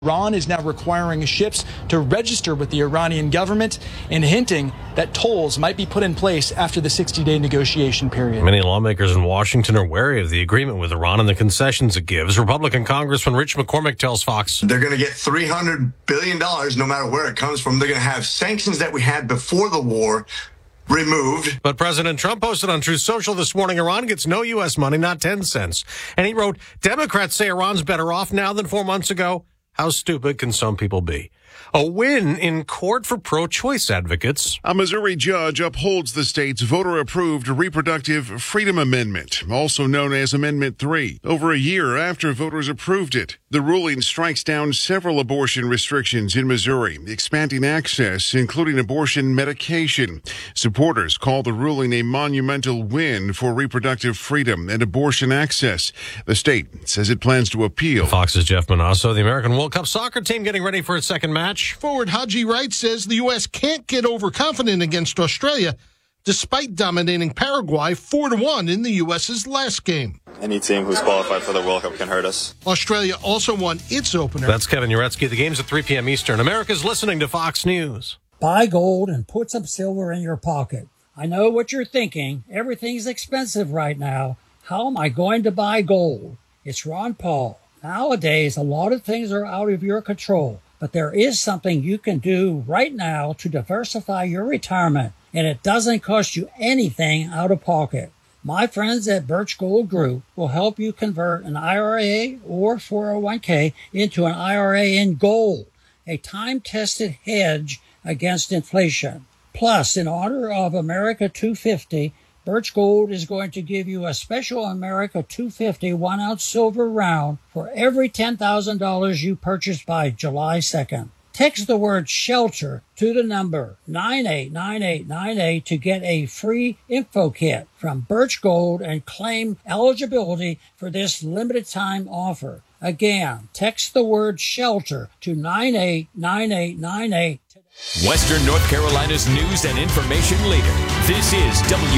Iran is now requiring ships to register with the Iranian government and hinting that tolls might be put in place after the 60-day negotiation period. Many lawmakers in Washington are wary of the agreement with Iran and the concessions it gives. Republican Congressman Rich McCormick tells Fox they're going to get $300 billion no matter where it comes from. They're going to have sanctions that we had before the war removed. But President Trump posted on Truth Social this morning, Iran gets no U.S. money, not 10 cents. And he wrote, Democrats say Iran's better off now than 4 months ago. How stupid can some people be? A win in court for pro-choice advocates. A Missouri judge upholds the state's voter-approved Reproductive Freedom Amendment, also known as Amendment 3, over a year after voters approved it. The ruling strikes down several abortion restrictions in Missouri, expanding access, including abortion medication. Supporters call the ruling a monumental win for reproductive freedom and abortion access. The state says it plans to appeal. Fox's Jeff Manasso, the American World Cup soccer team getting ready for its second match. Forward Haji Wright says the U.S. can't get overconfident against Australia, despite dominating Paraguay 4-1 in the U.S.'s last game. Any team who's qualified for the World Cup can hurt us. Australia also won its opener. That's Kevin Uretsky. The game's at 3 p.m. Eastern. America's listening to Fox News. Buy gold and put some silver in your pocket. I know what you're thinking. Everything's expensive right now. How am I going to buy gold? It's Ron Paul. Nowadays, a lot of things are out of your control. But there is something you can do right now to diversify your retirement, and it doesn't cost you anything out of pocket. My friends at Birch Gold Group will help you convert an IRA or 401k into an IRA in gold, a time-tested hedge against inflation. Plus, in honor of America 250, Birch Gold is going to give you a special America 250 1-ounce silver round for every $10,000 you purchase by July 2nd. Text the word SHELTER to the number 989898 to get a free info kit from Birch Gold and claim eligibility for this limited time offer. Again, text the word SHELTER to 989898. Western North Carolina's news and information leader. This is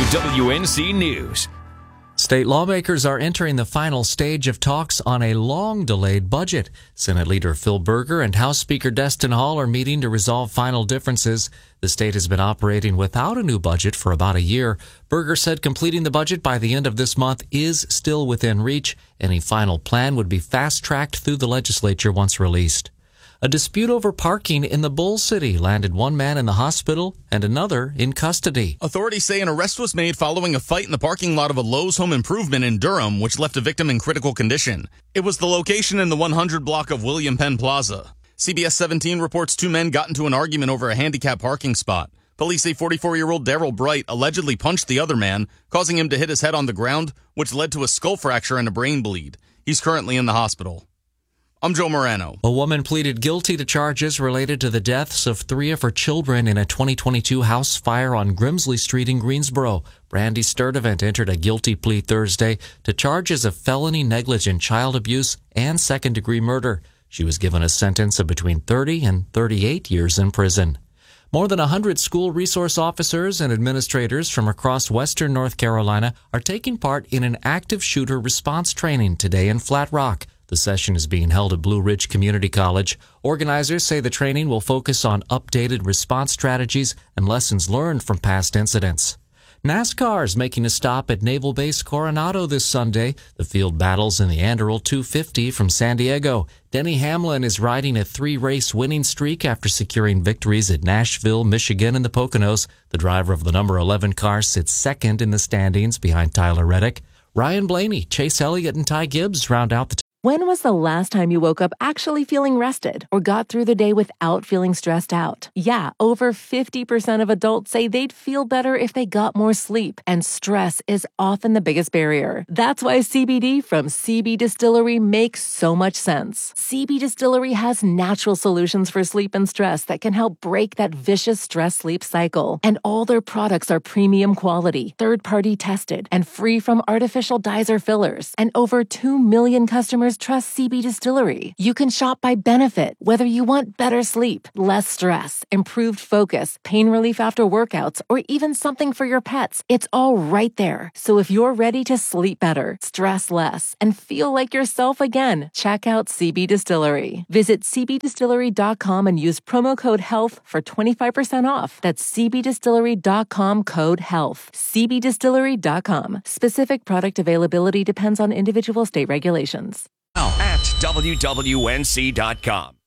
WWNC News. State lawmakers are entering the final stage of talks on a long-delayed budget. Senate Leader Phil Berger and House Speaker Destin Hall are meeting to resolve final differences. The state has been operating without a new budget for about a year. Berger said completing the budget by the end of this month is still within reach. Any final plan would be fast-tracked through the legislature once released. A dispute over parking in the Bull City landed one man in the hospital and another in custody. Authorities say an arrest was made following a fight in the parking lot of a Lowe's Home Improvement in Durham, which left a victim in critical condition. It was the location in the 100 block of William Penn Plaza. CBS 17 reports two men got into an argument over a handicap parking spot. Police say 44-year-old Darrell Bright allegedly punched the other man, causing him to hit his head on the ground, which led to a skull fracture and a brain bleed. He's currently in the hospital. I'm Joe Morano. A woman pleaded guilty to charges related to the deaths of 3 of her children in a 2022 house fire on Grimsley Street in Greensboro. Brandy Sturdivant entered a guilty plea Thursday to charges of felony negligent child abuse and second-degree murder. She was given a sentence of between 30 and 38 years in prison. More than 100 school resource officers and administrators from across western North Carolina are taking part in an active shooter response training today in Flat Rock. The session is being held at Blue Ridge Community College. Organizers say the training will focus on updated response strategies and lessons learned from past incidents. NASCAR is making a stop at Naval Base Coronado this Sunday. The field battles in the Anderle 250 from San Diego. Denny Hamlin is riding a 3-race winning streak after securing victories at Nashville, Michigan, and the Poconos. The driver of the number 11 car sits second in the standings behind Tyler Reddick. Ryan Blaney, Chase Elliott, and Ty Gibbs round out the When was the last time you woke up actually feeling rested or got through the day without feeling stressed out? Yeah, over 50% of adults say they'd feel better if they got more sleep, and stress is often the biggest barrier. That's why CBD from CB Distillery makes so much sense. CB Distillery has natural solutions for sleep and stress that can help break that vicious stress-sleep cycle. And all their products are premium quality, third-party tested, and free from artificial dyes or fillers. And over 2 million customers customers trust CB Distillery. You can shop by benefit, whether you want better sleep, less stress, improved focus, pain relief after workouts, or even something for your pets. It's all right there. So if you're ready to sleep better, stress less, and feel like yourself again, check out CB Distillery. Visit cbdistillery.com and use promo code HEALTH for 25% off. That's cbdistillery.com, code HEALTH. cbdistillery.com. Specific product availability depends on individual state regulations. At WWNC.com.